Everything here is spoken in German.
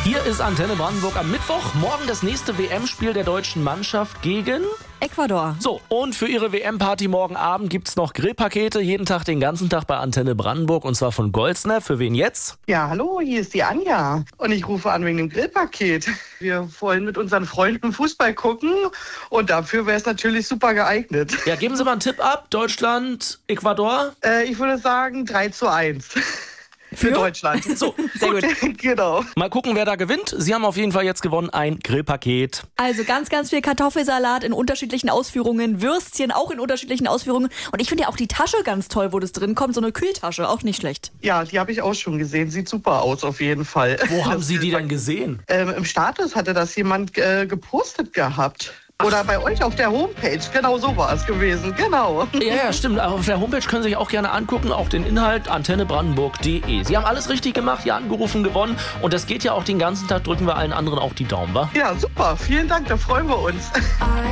Hier ist Antenne Brandenburg am Mittwoch. Morgen das nächste WM-Spiel der deutschen Mannschaft gegen Ecuador. So, und für Ihre WM-Party morgen Abend gibt's noch Grillpakete. Jeden Tag, den ganzen Tag bei Antenne Brandenburg. Und zwar von Goldsnap. Für wen jetzt? Ja, hallo, hier ist die Anja. Und ich rufe an wegen dem Grillpaket. Wir wollen mit unseren Freunden Fußball gucken. Und dafür wäre es natürlich super geeignet. Ja, geben Sie mal einen Tipp ab. Deutschland, Ecuador? Ich würde sagen 3:1. Für Deutschland. So, sehr gut. Genau. Mal gucken, wer da gewinnt. Sie haben auf jeden Fall jetzt gewonnen ein Grillpaket. Also ganz, ganz viel Kartoffelsalat in unterschiedlichen Ausführungen, Würstchen auch in unterschiedlichen Ausführungen. Und ich finde ja auch die Tasche ganz toll, wo das drin kommt. So eine Kühltasche, auch nicht schlecht. Ja, die habe ich auch schon gesehen. Sieht super aus auf jeden Fall. Wo haben Sie die denn gesehen? Im Status hatte das jemand gepostet gehabt. Oder bei euch auf der Homepage. Genau so war es gewesen. Genau. Ja, stimmt. Auf der Homepage können Sie sich auch gerne angucken, auch den Inhalt antennebrandenburg.de. Sie haben alles richtig gemacht, hier angerufen, gewonnen. Und das geht ja auch den ganzen Tag. Drücken wir allen anderen auch die Daumen, wa? Ja, super. Vielen Dank. Da freuen wir uns.